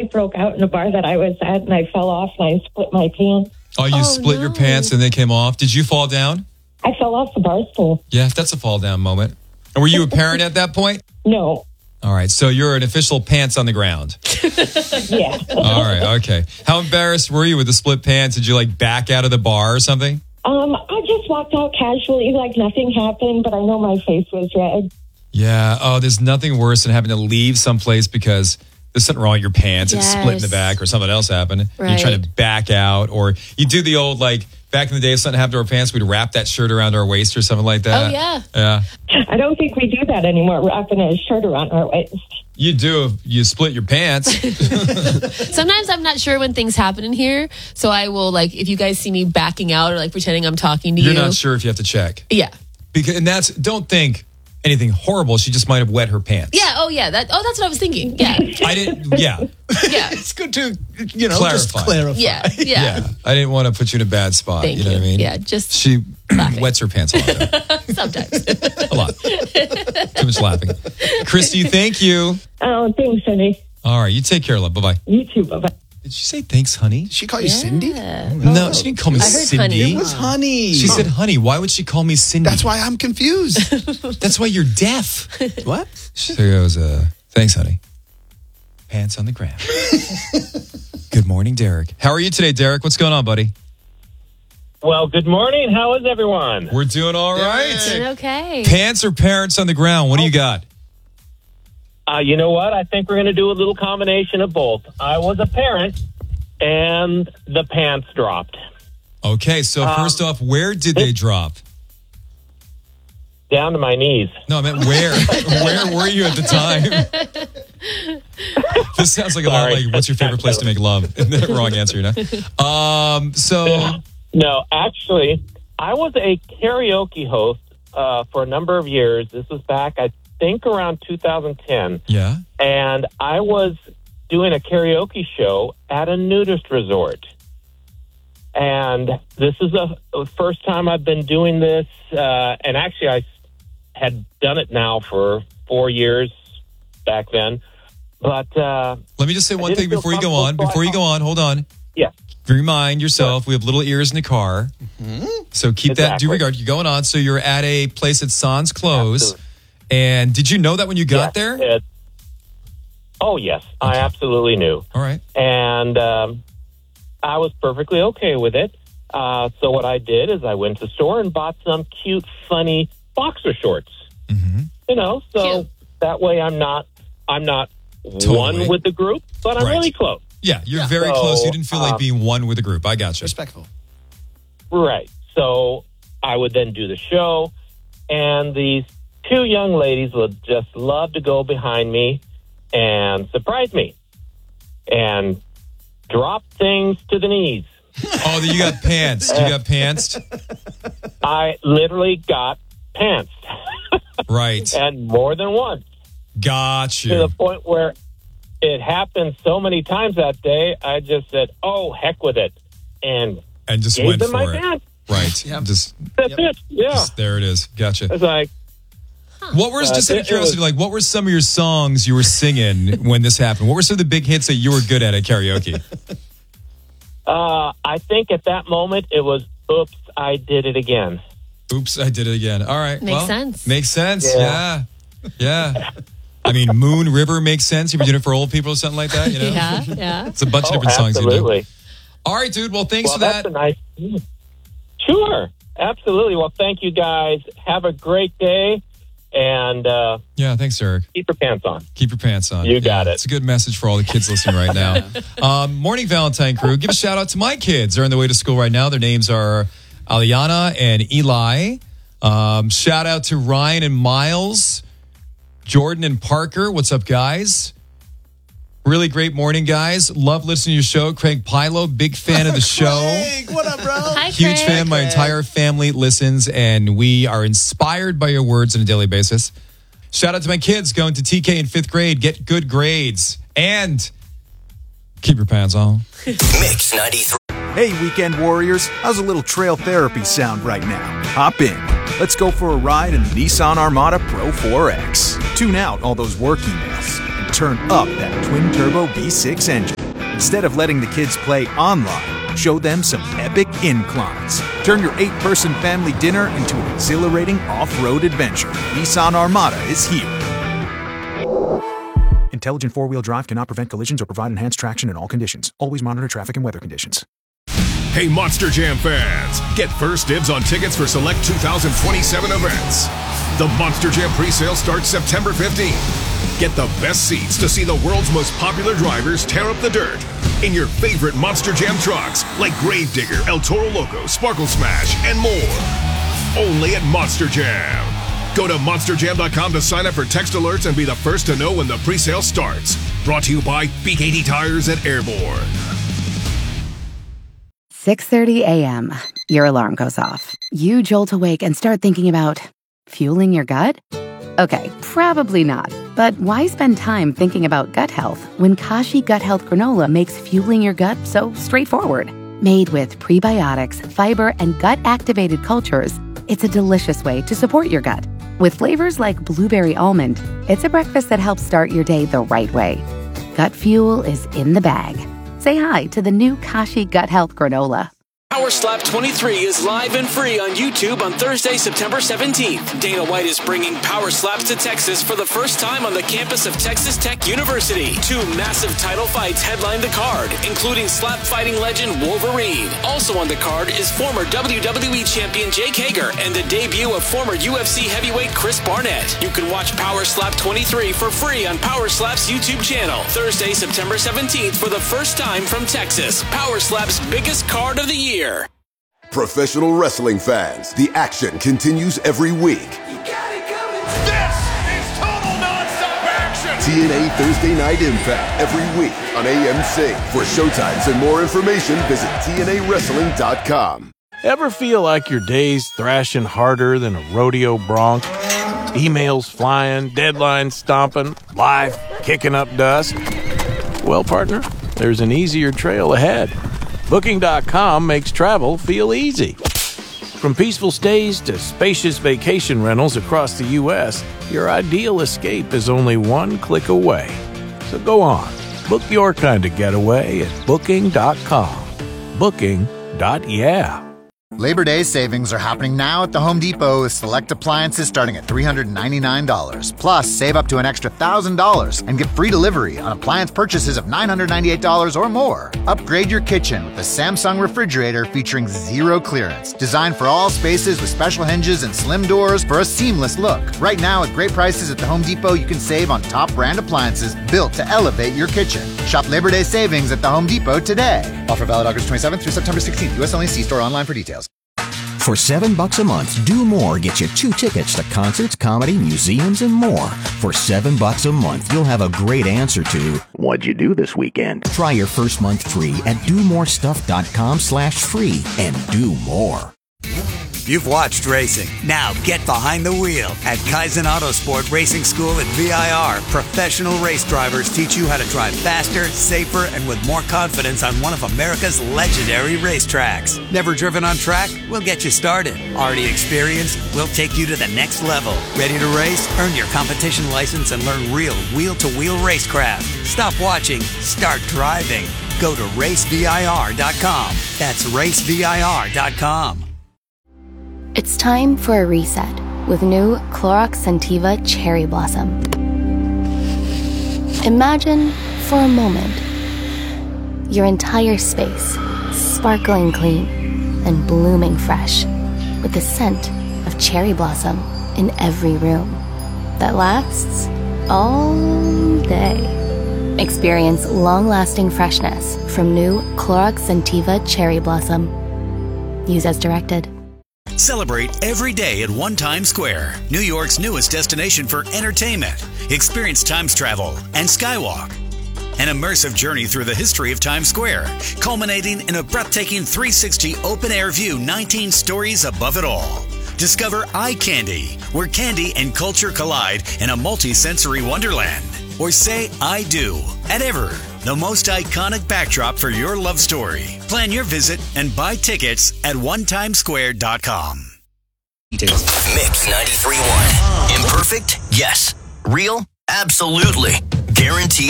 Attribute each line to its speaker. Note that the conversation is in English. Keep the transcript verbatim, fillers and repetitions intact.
Speaker 1: fight broke out in a bar that I was at, and I fell off and I split my pants.
Speaker 2: Oh, you
Speaker 3: Oh,
Speaker 2: split
Speaker 3: no.
Speaker 2: your pants and they came off. Did you fall down?
Speaker 1: I fell off the bar stool.
Speaker 2: Yeah, that's a fall down moment. And were you a parent at that point?
Speaker 1: No.
Speaker 2: All right, so you're an official pants on the ground.
Speaker 1: Yeah.
Speaker 2: All right, okay. How embarrassed were you with the split pants? Did you like back out of the bar or something?
Speaker 1: Um, I just walked out casually like nothing happened, but I know my face was red.
Speaker 2: Yeah. Oh, there's nothing worse than having to leave someplace because there's something wrong with your pants and split in the
Speaker 3: Yes.
Speaker 2: back or something else happened. And
Speaker 3: Right.
Speaker 2: you're trying to back out, or you do the old, like, back in the day, if something happened to our pants, we'd wrap that shirt around our waist or something like that.
Speaker 3: Oh, yeah.
Speaker 2: Yeah.
Speaker 1: I don't think we do that anymore, wrapping a shirt around our waist.
Speaker 2: You do if you split your pants.
Speaker 3: Sometimes I'm not sure when things happen in here, so I will, like, if you guys see me backing out or like pretending I'm talking to
Speaker 2: You're
Speaker 3: you.
Speaker 2: not sure if you have to check.
Speaker 3: Yeah.
Speaker 2: Because, and that's, don't think anything horrible. She just might have wet her pants.
Speaker 3: Yeah. Oh, yeah. That. Oh, that's what I was thinking. Yeah.
Speaker 2: I didn't, yeah.
Speaker 3: Yeah.
Speaker 4: It's good to, you know,
Speaker 2: Clarify.
Speaker 4: just clarify.
Speaker 3: Yeah. Yeah.
Speaker 2: Yeah. I didn't want to put you in a bad spot.
Speaker 3: Thank
Speaker 2: you know
Speaker 3: you.
Speaker 2: what I mean?
Speaker 3: Yeah. Just
Speaker 2: She
Speaker 3: laughing.
Speaker 2: wets her pants a lot. Though.
Speaker 3: sometimes.
Speaker 2: A lot. Too much laughing. Christy, thank you.
Speaker 1: Oh, thanks, honey.
Speaker 2: All right. You take care, love. Bye-bye.
Speaker 1: You too. Bye-bye.
Speaker 2: Did she say thanks, honey?
Speaker 4: Did she call you Cindy?
Speaker 3: Yeah.
Speaker 2: No, she didn't call me
Speaker 3: I heard
Speaker 2: Cindy.
Speaker 3: honey.
Speaker 4: It was honey.
Speaker 2: She said honey. Why would she call me Cindy?
Speaker 4: That's why I'm confused.
Speaker 2: That's why you're deaf.
Speaker 4: What?
Speaker 2: She goes, uh, thanks, honey. Pants on the ground. Good morning, Derek. How are you today, Derek? What's going on, buddy?
Speaker 5: Well, good morning. How is everyone?
Speaker 2: We're doing all right.
Speaker 3: Doing okay.
Speaker 2: Pants or parents on the ground? What do you got?
Speaker 5: Uh, you know what? I think we're going to do a little combination of both. I was a parent, and the pants dropped
Speaker 2: Okay, so first off, where did they drop?
Speaker 5: down to my knees.
Speaker 2: No, I meant where? Where were you at the time? This sounds like a lot
Speaker 5: Sorry.
Speaker 2: like, what's your favorite place to make love? Wrong answer, you know? Um, so,
Speaker 5: No, actually, I was a karaoke host uh, for a number of years. This was back, I think, around two thousand ten.
Speaker 2: yeah.
Speaker 5: And I was doing a karaoke show at a nudist resort. And this is the the first time I've been doing this. Uh, and actually, I had done it now for four years back then. But, uh,
Speaker 2: Let me just say one
Speaker 5: didn't
Speaker 2: thing
Speaker 5: feel
Speaker 2: before you go on.
Speaker 5: comfortable, so
Speaker 2: Before
Speaker 5: I
Speaker 2: you go on, hold on.
Speaker 5: yeah.
Speaker 2: Remind yourself, we have little ears in the car. So keep that due
Speaker 5: Exactly.
Speaker 2: regard. You're going on. So you're at a place at Sans Close.
Speaker 5: Absolutely.
Speaker 2: And did you know that when you got
Speaker 5: Yes,
Speaker 2: there?
Speaker 5: it- oh, yes. I absolutely knew.
Speaker 2: All right.
Speaker 5: And um, I was perfectly okay with it. Uh, so what I did is I went to the store and bought some cute, funny boxer shorts.
Speaker 2: Mm-hmm.
Speaker 5: You know, so
Speaker 3: Cute.
Speaker 5: that way I'm not I'm not
Speaker 2: Totally.
Speaker 5: one with the group, but I'm
Speaker 2: Right.
Speaker 5: really close.
Speaker 2: Yeah, you're very
Speaker 5: So,
Speaker 2: close. You didn't feel like
Speaker 5: um,
Speaker 2: being one with the group. I got you.
Speaker 4: Respectful.
Speaker 5: Right. So I would then do the show, and these two young ladies would just love to go behind me and surprise me and drop things to the knees.
Speaker 2: Oh, you got pants. You got pantsed?
Speaker 5: I literally got pantsed,
Speaker 2: Right.
Speaker 5: and more than once,
Speaker 2: Got
Speaker 5: to the
Speaker 2: you.
Speaker 5: point where it happened so many times that day, I just said, oh, heck with it, and
Speaker 2: And just
Speaker 5: gave
Speaker 2: went
Speaker 5: them my
Speaker 2: for it.
Speaker 5: pants.
Speaker 2: Right.
Speaker 4: Yep.
Speaker 2: Just,
Speaker 5: That's it. Yeah.
Speaker 2: just there it is. Gotcha.
Speaker 5: It's like,
Speaker 2: What were,
Speaker 5: Uh,
Speaker 2: just out
Speaker 5: it-
Speaker 2: of
Speaker 5: it
Speaker 2: curiosity,
Speaker 5: was-
Speaker 2: like, what were some of your songs you were singing when this happened? What were some of the big hits that you were good at at karaoke?
Speaker 5: uh, I think at that moment it was, oops, I did it again.
Speaker 2: Oops, I did it again. All right.
Speaker 3: Makes
Speaker 2: well,
Speaker 3: sense.
Speaker 2: Makes sense. Yeah.
Speaker 5: Yeah.
Speaker 2: Yeah. I mean, Moon River makes sense. You were doing it for old people or something like that, you know?
Speaker 3: Yeah. Yeah.
Speaker 2: It's a bunch of
Speaker 5: Oh,
Speaker 2: different songs you do.
Speaker 5: absolutely.
Speaker 2: All right, dude. Well, thanks
Speaker 5: Well,
Speaker 2: for
Speaker 5: that's
Speaker 2: that.
Speaker 5: a nice. Sure, absolutely. Well, thank you guys. Have a great day, and uh,
Speaker 2: Yeah, thanks, Eric.
Speaker 5: keep your pants on.
Speaker 2: Keep your pants on.
Speaker 5: You got
Speaker 2: Yeah,
Speaker 5: it.
Speaker 2: It's a good message for all the kids listening right now. um, morning, Valentine crew. Give a shout out to my kids. They're on their way to school right now. Their names are Aliana and Eli. Um, shout out to Ryan and Miles, Jordan and Parker. What's up, guys? Really great morning, guys. Love listening to your show. Craig Pilo, big fan of the show.
Speaker 4: Craig, what up, bro?
Speaker 3: Hi,
Speaker 2: Huge
Speaker 3: Craig.
Speaker 2: fan. My entire family listens, and we are inspired by your words on a daily basis. Shout out to my kids going to T K in fifth grade. Get good grades and keep your pants on.
Speaker 6: Mix ninety-three.
Speaker 7: Hey, weekend warriors, how's a little trail therapy sound right now? Hop in. Let's go for a ride in the Nissan Armada Pro four X. Tune out all those work emails and turn up that twin-turbo V six engine. Instead of letting the kids play online, show them some epic inclines. Turn your eight-person family dinner into an exhilarating off-road adventure. Nissan Armada is here. Intelligent four-wheel drive cannot prevent collisions or provide enhanced traction in all conditions. Always monitor traffic and weather conditions.
Speaker 6: Hey, Monster Jam fans! Get first dibs on tickets for select two thousand twenty-seven events. The Monster Jam presale starts September fifteenth. Get the best seats to see the world's most popular drivers tear up the dirt in your favorite Monster Jam trucks like Gravedigger, El Toro Loco, Sparkle Smash, and more. Only at Monster Jam. Go to monster jam dot com to sign up for text alerts and be the first to know when the presale starts. Brought to you by B K T Tires at Airborne.
Speaker 8: six thirty a.m. Your alarm goes off. You jolt awake and start thinking about fueling your gut? Okay, probably not. But why spend time thinking about gut health when Kashi Gut Health Granola makes fueling your gut so straightforward? Made with prebiotics, fiber, and gut-activated cultures, it's a delicious way to support your gut. With flavors like blueberry almond, it's a breakfast that helps start your day the right way. Gut fuel is in the bag. Say hi to the new Kashi Gut Health Granola.
Speaker 9: Power Slap twenty-three is live and free on YouTube on Thursday, September seventeenth. Dana White is bringing Power Slaps to Texas for the first time on the campus of Texas Tech University. Two massive title fights headline the card, including slap fighting legend Wolverine. Also on the card is former W W E champion Jake Hager and the debut of former U F C heavyweight Chris Barnett. You can watch Power Slap twenty-three for free on Power Slap's YouTube channel. Thursday, September seventeenth for the first time from Texas. Power Slap's biggest card of the year.
Speaker 10: Professional wrestling fans, the action continues every week.
Speaker 6: You got it coming. This is total nonstop action.
Speaker 10: T N A Thursday Night Impact every week on A M C. For showtimes and more information, visit T N A wrestling dot com.
Speaker 11: Ever feel like your day's thrashing harder than a rodeo bronc? Emails flying, deadlines stomping, life kicking up dust? Well, partner, there's an easier trail ahead. Booking dot com makes travel feel easy. From peaceful stays to spacious vacation rentals across the U S, your ideal escape is only one click away. So go on, book your kind of getaway at booking dot com. Booking. Yeah.
Speaker 12: Labor Day savings are happening now at the Home Depot with select appliances starting at three hundred ninety-nine dollars. Plus, save up to an extra one thousand dollars and get free delivery on appliance purchases of nine hundred ninety-eight dollars or more. Upgrade your kitchen with the Samsung refrigerator featuring zero clearance. Designed for all spaces with special hinges and slim doors for a seamless look. Right now, at great prices at the Home Depot, you can save on top brand appliances built to elevate your kitchen. Shop Labor Day savings at the Home Depot today. Offer valid August twenty-seventh through September sixteenth. U S only. See store online for details.
Speaker 13: For seven bucks a month, Do More gets you two tickets to concerts, comedy, museums, and more. For seven bucks a month, you'll have a great answer to what'd you do this weekend? Try your first month free at do more stuff dot com slash free and do more.
Speaker 14: You've watched racing. Now get behind the wheel. At Kaizen Autosport Racing School at V I R, professional race drivers teach you how to drive faster, safer, and with more confidence on one of America's legendary racetracks. Never driven on track? We'll get you started. Already experienced? We'll take you to the next level. Ready to race? Earn your competition license and learn real wheel-to-wheel racecraft. Stop watching. Start driving. Go to race V I R dot com. That's race V I R dot com.
Speaker 15: It's time for a reset with new Clorox Scentiva Cherry Blossom. Imagine, for a moment, your entire space sparkling clean and blooming fresh with the scent of cherry blossom in every room that lasts all day. Experience long-lasting freshness from new Clorox Scentiva Cherry Blossom. Use as directed.
Speaker 16: Celebrate every day at One Times Square, New York's newest destination for entertainment. Experience Times Travel and Skywalk. An immersive journey through the history of Times Square, culminating in a breathtaking three sixty open-air view, nineteen stories above it all. Discover Eye Candy, where candy and culture collide in a multi-sensory wonderland. Or say I do at Ever, the most iconic backdrop for your love story. Plan your visit and buy tickets at one times square dot com.
Speaker 17: Mix ninety-three point one. Imperfect? Yes. Real? Absolutely. Guaranteed.